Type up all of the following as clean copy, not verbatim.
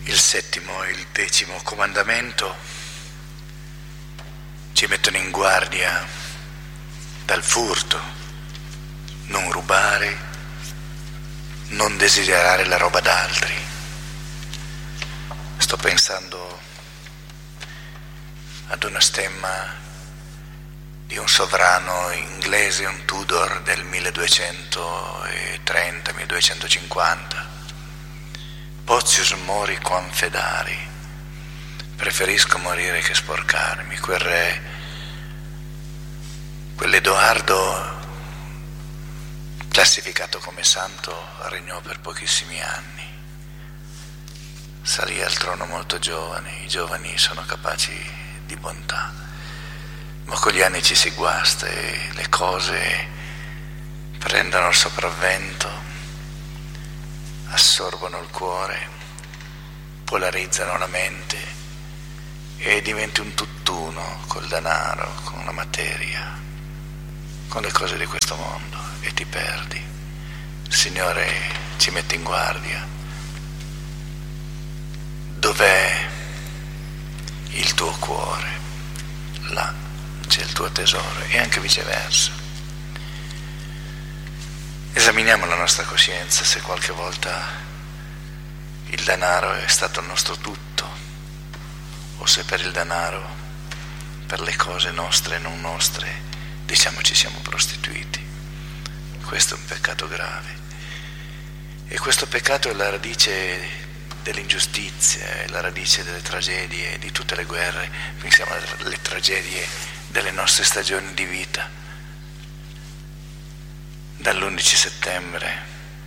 Il settimo e il 10° comandamento ci mettono in guardia dal furto, non rubare, non desiderare la roba d'altri. Sto pensando ad una stemma di un sovrano inglese, un Tudor del 1230-1250. Potius mori quam fedari, preferisco morire che sporcarmi. Quel re, quell'Edoardo, classificato come santo, regnò per pochissimi anni. Salì al trono molto giovane, i giovani sono capaci di bontà, ma con gli anni ci si guasta e le cose prendono il sopravvento, assorbono il cuore, polarizzano la mente e diventi un tutt'uno col denaro, con la materia, con le cose di questo mondo e ti perdi. Il Signore ci mette in guardia. Dov'è il tuo cuore? Là c'è il tuo tesoro, e anche viceversa. Esaminiamo la nostra coscienza, se qualche volta il denaro è stato il nostro tutto, o se per il denaro, per le cose nostre e non nostre, diciamo ci siamo prostituiti. Questo è un peccato grave, e questo peccato è la radice dell'ingiustizia, è la radice delle tragedie, di tutte le guerre. Pensiamo alle tragedie delle nostre stagioni di vita. Dall'11 settembre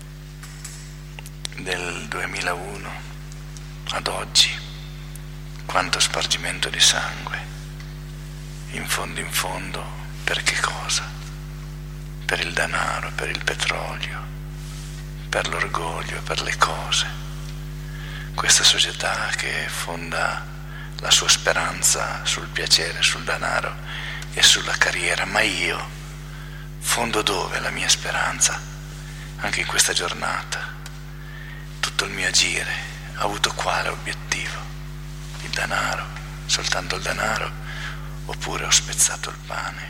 del 2001 ad oggi, quanto spargimento di sangue, in fondo, per che cosa? Per il denaro, per il petrolio, per l'orgoglio, per le cose. Questa società che fonda la sua speranza sul piacere, sul denaro e sulla carriera, ma io fondo dove la mia speranza? Anche in questa giornata, tutto il mio agire ha avuto quale obiettivo? Il denaro, soltanto il denaro, oppure ho spezzato il pane,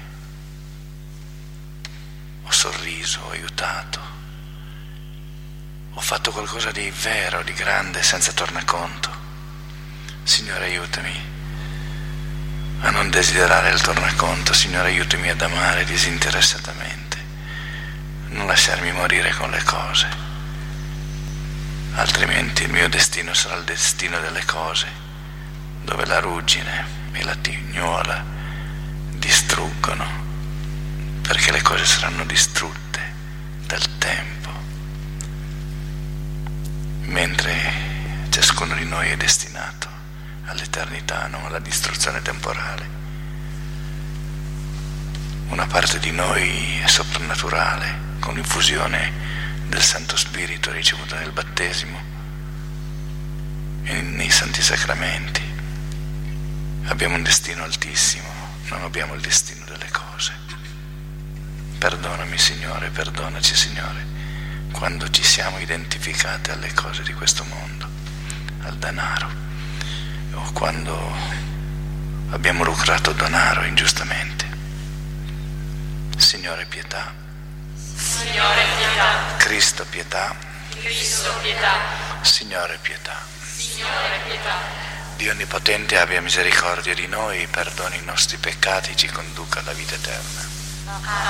ho sorriso, ho aiutato, ho fatto qualcosa di vero, di grande, senza tornaconto. Signore, aiutami a non desiderare il tornaconto. Signore, aiutami ad amare disinteressatamente, non lasciarmi morire con le cose, altrimenti il mio destino sarà il destino delle cose, dove la ruggine e la tignola distruggono, perché le cose saranno distrutte dal tempo, mentre ciascuno di noi è destinato all'eternità, non alla distruzione temporale. Una parte di noi è soprannaturale, con l'infusione del Santo Spirito ricevuta nel battesimo e nei Santi Sacramenti. Abbiamo un destino altissimo, non abbiamo il destino delle cose. Perdonami, Signore, perdonaci, Signore, quando ci siamo identificati alle cose di questo mondo, al denaro, o quando abbiamo lucrato denaro ingiustamente. Signore, pietà. Signore, pietà. Cristo, pietà. Cristo, pietà. Signore, pietà. Signore, pietà. Dio Onnipotente abbia misericordia di noi, perdoni i nostri peccati, ci conduca alla vita eterna. Amen.